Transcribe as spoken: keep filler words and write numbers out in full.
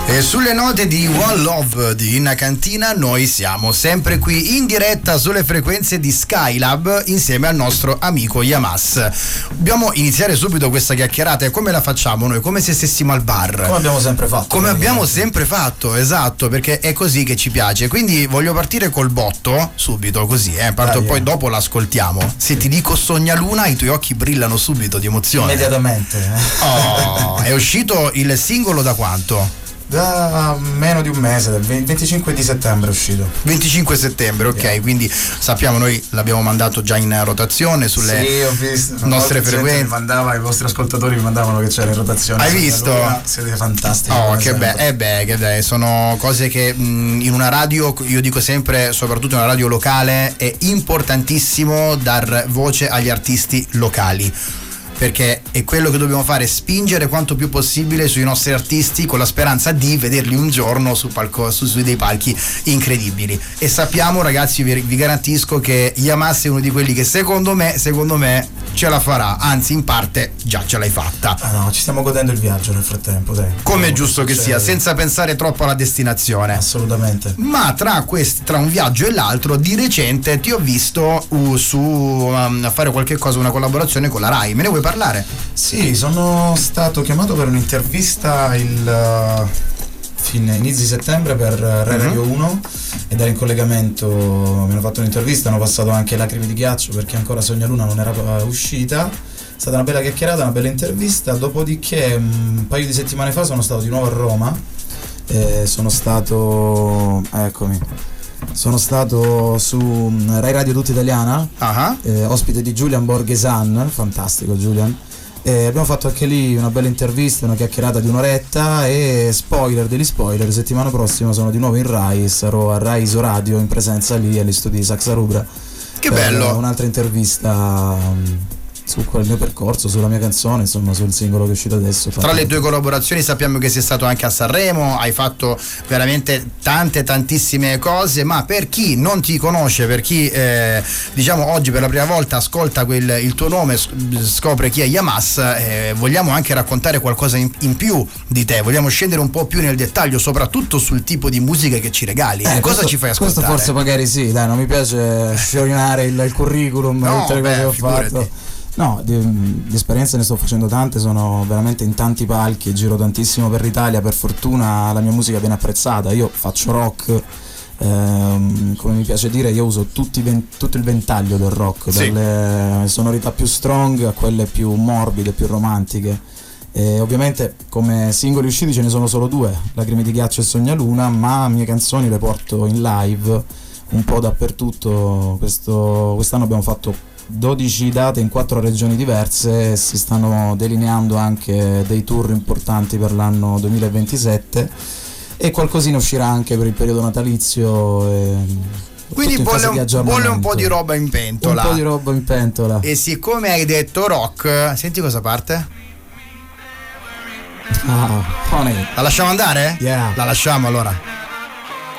E sulle note di One Love di Inna Cantina noi siamo sempre qui in diretta sulle frequenze di Skylab insieme al nostro amico Yamas. Dobbiamo iniziare subito questa chiacchierata e come la facciamo noi? Come se stessimo al bar. Come abbiamo sempre fatto. Come abbiamo sempre fatto, esatto, perché è così che ci piace. Quindi voglio partire col botto subito così, eh, parto, Dai, poi eh. dopo l'ascoltiamo. Se sì. Ti dico Sogna Luna i tuoi occhi brillano subito di emozione. Immediatamente. Oh, è uscito il singolo da quanto? Da meno di un mese, del venticinque di settembre è uscito. venticinque settembre, ok, yeah. Quindi sappiamo, noi l'abbiamo mandato già in rotazione sulle sì, ho visto. nostre frequenze. Mi mandava, i vostri ascoltatori mi mandavano che c'era in rotazione. Hai visto? Luna, siete fantastici. Oh, che bello, eh beh, che bello, sono cose che mh, in una radio, io dico sempre, soprattutto in una radio locale, è importantissimo dar voce agli artisti locali. Perché è quello che dobbiamo fare, spingere quanto più possibile sui nostri artisti con la speranza di vederli un giorno su, palco, su, su dei palchi incredibili. E sappiamo, ragazzi, vi, vi garantisco che Yamas è uno di quelli che secondo me, secondo me ce la farà, anzi in parte già ce l'hai fatta. Ah no, ci stiamo godendo il viaggio nel frattempo, dai. Come è giusto che sia, senza pensare troppo alla destinazione. Assolutamente. Ma tra questi, tra un viaggio e l'altro, di recente ti ho visto uh, su um, fare qualche cosa, una collaborazione con la Rai. Me ne vuoi parlare? Sì, sono stato chiamato per un'intervista il uh, fine inizi settembre per Rai Radio uh-huh. uno ed era in collegamento, mi hanno fatto un'intervista, hanno passato anche Lacrime di ghiaccio perché ancora Sogna Luna non era uscita. È stata una bella chiacchierata, una bella intervista, dopodiché un paio di settimane fa sono stato di nuovo a Roma e sono stato, eccomi, sono stato su Rai Radio Tutta Italiana, uh-huh. eh, ospite di Julian Borghesan, fantastico Julian, e abbiamo fatto anche lì una bella intervista, una chiacchierata di un'oretta e spoiler degli spoiler, settimana prossima sono di nuovo in Rai, sarò a Rai Isoradio in presenza lì agli studi di Saxa Rubra. Che bello! Un'altra intervista su quel mio percorso, sulla mia canzone, insomma sul singolo che è uscito adesso. Tra le tue collaborazioni sappiamo che sei stato anche a Sanremo, hai fatto veramente tante tantissime cose, ma per chi non ti conosce, per chi eh, diciamo oggi per la prima volta ascolta quel, il tuo nome, scopre chi è Yamas, eh, vogliamo anche raccontare qualcosa in, in più di te, vogliamo scendere un po' più nel dettaglio, soprattutto sul tipo di musica che ci regali. Eh, cosa questo, ci fai ascoltare? Questo forse magari sì, dai, non mi piace sciorinare il, il curriculum, no, tutte le beh, cose che ho figurati. fatto. No, di, di esperienze ne sto facendo tante, sono veramente in tanti palchi, giro tantissimo per l'Italia, per fortuna la mia musica viene apprezzata, io faccio rock, ehm, come mi piace dire, io uso tutti, tutto il ventaglio del rock, sì. Dalle sonorità più strong a quelle più morbide, più romantiche. E ovviamente come singoli usciti ce ne sono solo due, Lacrime di ghiaccio e Sogna Luna, ma mie canzoni le porto in live un po' dappertutto. Questo, quest'anno abbiamo fatto dodici date in quattro regioni diverse e si stanno delineando anche dei tour importanti per l'anno duemilaventisette e qualcosina uscirà anche per il periodo natalizio e quindi bolle un, bolle un po' di roba in pentola un po' di roba in pentola e siccome hai detto rock, senti cosa parte? Ah, honey. La lasciamo andare? Yeah. La lasciamo allora.